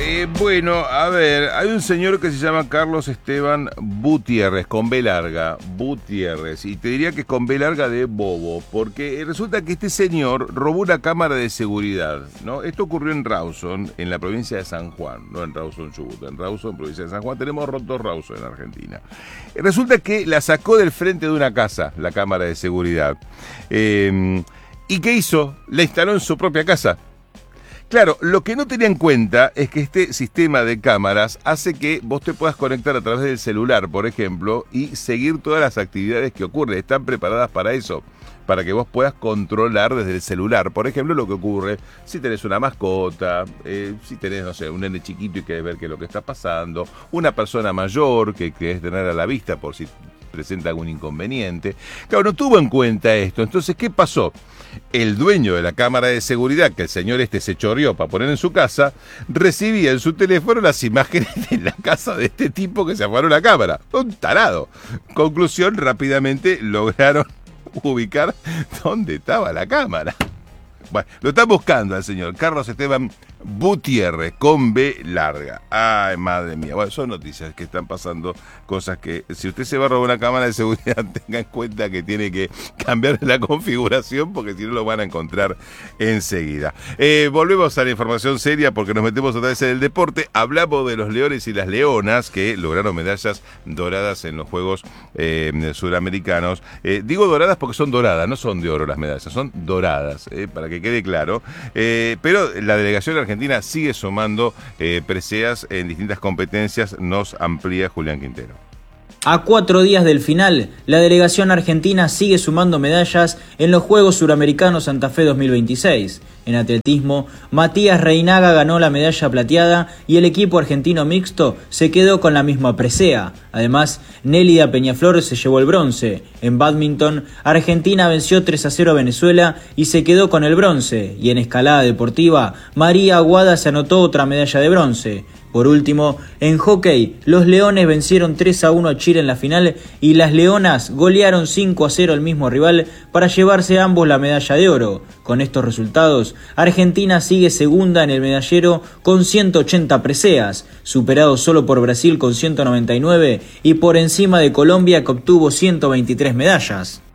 Bueno, a ver, hay un señor que se llama Carlos Esteban Gutiérrez, con B larga, Gutiérrez, y te diría que es con B larga de bobo, porque resulta que este señor robó una cámara de seguridad, ¿no? Esto ocurrió en Rawson, en la provincia de San Juan, no en Rawson, Chubut, en Rawson, provincia de San Juan. Tenemos rotos Rawson en Argentina. Resulta que la sacó del frente de una casa, la cámara de seguridad. ¿Y qué hizo? La instaló en su propia casa. Claro, lo que no tenía en cuenta es que este sistema de cámaras hace que vos te puedas conectar a través del celular, por ejemplo, y seguir todas las actividades que ocurren. Están preparadas para eso, para que vos puedas controlar desde el celular, por ejemplo, lo que ocurre si tenés una mascota, si tenés, no sé, un nene chiquito y querés ver qué es lo que está pasando, una persona mayor que querés tener a la vista por si presenta algún inconveniente. Claro, no tuvo en cuenta esto. Entonces, ¿qué pasó? El dueño de la cámara de seguridad, que el señor se choreó para poner en su casa, recibía en su teléfono las imágenes de la casa de este tipo que se afanó la cámara. Un tarado. Conclusión, rápidamente lograron ubicar dónde estaba la cámara. Bueno, lo están buscando al señor Carlos Esteban Gutiérrez, con B larga. Ay, madre mía. Bueno, son noticias que están pasando, cosas que, si usted se va a robar una cámara de seguridad, tenga en cuenta que tiene que cambiar la configuración, porque si no lo van a encontrar enseguida. Volvemos a la información seria, porque nos metemos otra vez en el deporte. Hablamos de los leones y las leonas que lograron medallas doradas en los Juegos Suramericanos. Digo doradas porque son doradas, no son de oro las medallas, son doradas, para que quede claro. Pero la delegación argentina sigue sumando preseas en distintas competencias, nos amplía Julián Quintero. A 4 días del final, la delegación argentina sigue sumando medallas en los Juegos Suramericanos Santa Fe 2026. En atletismo, Matías Reinaga ganó la medalla plateada y el equipo argentino mixto se quedó con la misma presea. Además, Nélida Peñaflor se llevó el bronce. En bádminton, Argentina venció 3-0 a Venezuela y se quedó con el bronce. Y en escalada deportiva, María Aguada se anotó otra medalla de bronce. Por último, en hockey, los Leones vencieron 3-1 a Chile en la final y las Leonas golearon 5-0 al mismo rival para llevarse ambos la medalla de oro. Con estos resultados, Argentina sigue segunda en el medallero con 180 preseas, superado solo por Brasil con 199 y por encima de Colombia, que obtuvo 123 medallas.